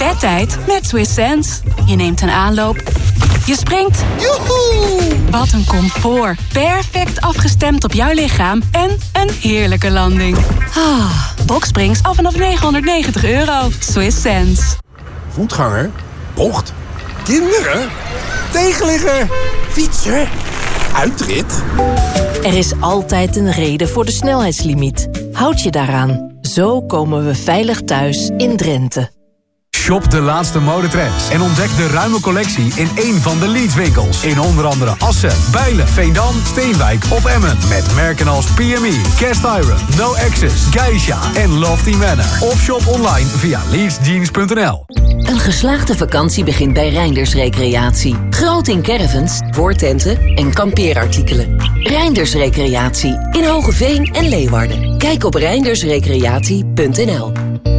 Bedtijd met Swiss Sense. Je neemt een aanloop. Je springt. Joehoe! Wat een comfort. Perfect afgestemd op jouw lichaam. En een heerlijke landing. Boxsprings al vanaf €990. Swiss Sense. Voetganger. Bocht. Kinderen. Tegenligger. Fietser. Uitrit. Er is altijd een reden voor de snelheidslimiet. Houd je daaraan. Zo komen we veilig thuis in Drenthe. Shop de laatste modetrends en ontdek de ruime collectie in één van de Leeds-winkels. In onder andere Assen, Bijlen, Veendam, Steenwijk of Emmen. Met merken als PME, Cast Iron, No Access, Geisha en Lofty Manor. Of shop online via leedsjeans.nl. Een geslaagde vakantie begint bij Reinders Recreatie. Groot in caravans, voortenten en kampeerartikelen. Reinders Recreatie in Hogeveen en Leeuwarden. Kijk op reindersrecreatie.nl.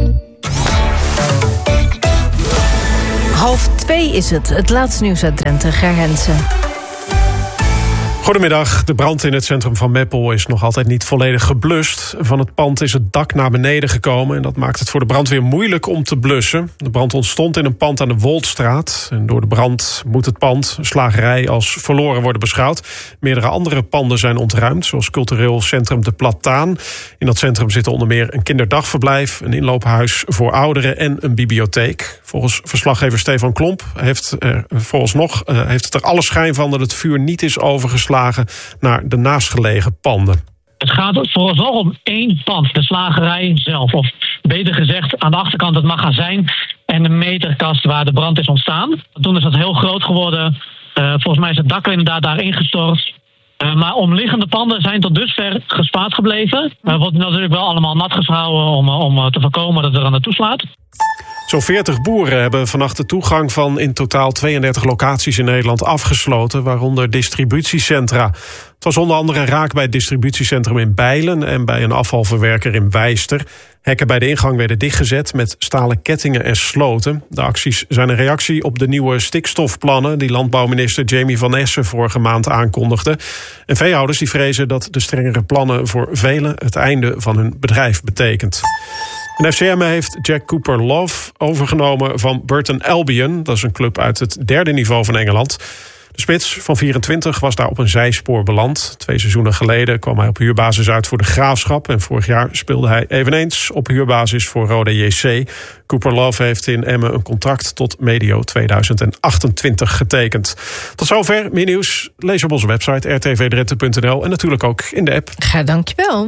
1:30 is het. Het laatste nieuws uit Drenthe. Ger Hensen. Goedemiddag. De brand in het centrum van Meppel is nog altijd niet volledig geblust. Van het pand is het dak naar beneden gekomen en dat maakt het voor de brandweer moeilijk om te blussen. De brand ontstond in een pand aan de Woldstraat. En door de brand moet het pand, een slagerij, als verloren worden beschouwd. Meerdere andere panden zijn ontruimd, zoals cultureel centrum De Plataan. In dat centrum zitten onder meer een kinderdagverblijf, een inloophuis voor ouderen en een bibliotheek. Volgens verslaggever Stefan Klomp heeft het er alle schijn van dat het vuur niet is overgeslagen naar de naastgelegen panden. Het gaat vooral om één pand, de slagerij zelf. Of beter gezegd, aan de achterkant het magazijn en de meterkast waar de brand is ontstaan. Toen is dat heel groot geworden. Volgens mij is het dak inderdaad daar ingestort. Maar omliggende panden zijn tot dusver gespaard gebleven. Wordt natuurlijk wel allemaal nat gehouden om te voorkomen dat het er aan de toeslaat. Zo'n 40 boeren hebben vannacht de toegang van in totaal 32 locaties in Nederland afgesloten, waaronder distributiecentra. Het was onder andere raak bij het distributiecentrum in Bijlen en bij een afvalverwerker in Wijster. Hekken bij de ingang werden dichtgezet met stalen kettingen en sloten. De acties zijn een reactie op de nieuwe stikstofplannen die landbouwminister Jamie van Essen vorige maand aankondigde. En veehouders die vrezen dat de strengere plannen voor velen het einde van hun bedrijf betekent. En FCM heeft Jack Cooper-Love overgenomen van Burton Albion. Dat is een club uit het derde niveau van Engeland. De spits van 24 was daar op een zijspoor beland. 2 seizoenen geleden kwam hij op huurbasis uit voor de Graafschap. En vorig jaar speelde hij eveneens op huurbasis voor Roda JC. Cooper-Love heeft in Emmen een contract tot medio 2028 getekend. Tot zover. Meer nieuws lees op onze website rtvdrenthe.nl en natuurlijk ook in de app. Ga, dankjewel.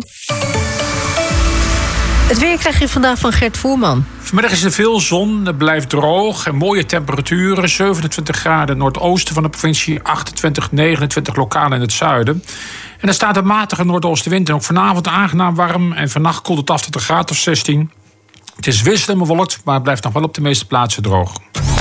Het weer krijg je vandaag van Gert Voerman. Vanmiddag is er veel zon, het blijft droog en mooie temperaturen. 27 graden noordoosten van de provincie, 28, 29 lokaal in het zuiden. En er staat een matige noordoostenwind en ook vanavond aangenaam warm. En vannacht koelt het af tot een graad of 16. Het is wisselend bewolkt, maar het blijft nog wel op de meeste plaatsen droog.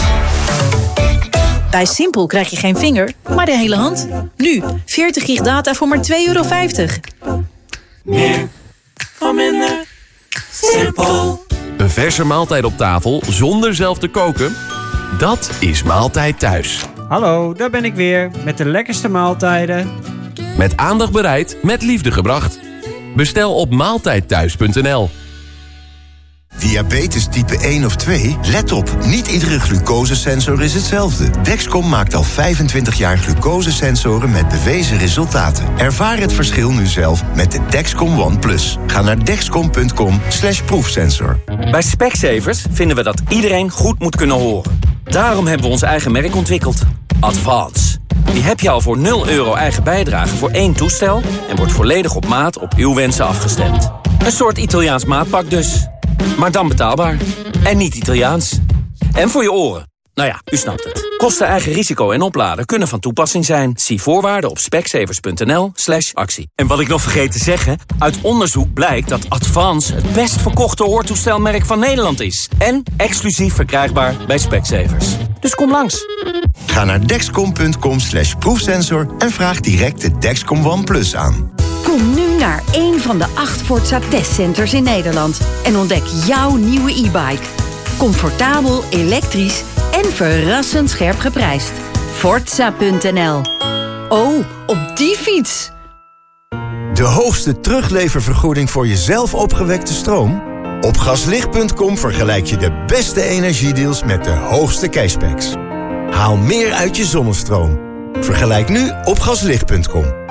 Bij Simpel krijg je geen vinger, maar de hele hand. Nu, 40 gig data voor maar €2,50. Meer voor minder. Simpel. Een verse maaltijd op tafel zonder zelf te koken? Dat is Maaltijd Thuis. Hallo, daar ben ik weer met de lekkerste maaltijden. Met aandacht bereid, met liefde gebracht. Bestel op maaltijdthuis.nl. Diabetes type 1 of 2? Let op, niet iedere glucosesensor is hetzelfde. Dexcom maakt al 25 jaar glucosesensoren met bewezen resultaten. Ervaar het verschil nu zelf met de Dexcom One Plus. Ga naar dexcom.com/proefsensor. Bij Specsavers vinden we dat iedereen goed moet kunnen horen. Daarom hebben we ons eigen merk ontwikkeld. Advance. Die heb je al voor €0 eigen bijdrage voor 1 toestel en wordt volledig op maat op uw wensen afgestemd. Een soort Italiaans maatpak dus. Maar dan betaalbaar. En niet Italiaans. En voor je oren. Nou ja, u snapt het. Kosten, eigen risico en opladen kunnen van toepassing zijn. Zie voorwaarden op specsavers.nl/actie. En wat ik nog vergeet te zeggen, uit onderzoek blijkt dat Advance het best verkochte hoortoestelmerk van Nederland is. En exclusief verkrijgbaar bij Specsavers. Dus kom langs. Ga naar dexcom.com/proefsensor en vraag direct de Dexcom One Plus aan. Kom nu naar een van de 8 Forza testcenters in Nederland en ontdek jouw nieuwe e-bike. Comfortabel, elektrisch en verrassend scherp geprijsd. Forza.nl. Oh, op die fiets! De hoogste terugleververgoeding voor je zelf opgewekte stroom? Op gaslicht.com vergelijk je de beste energiedeals met de hoogste cashbacks. Haal meer uit je zonnestroom. Vergelijk nu op gaslicht.com.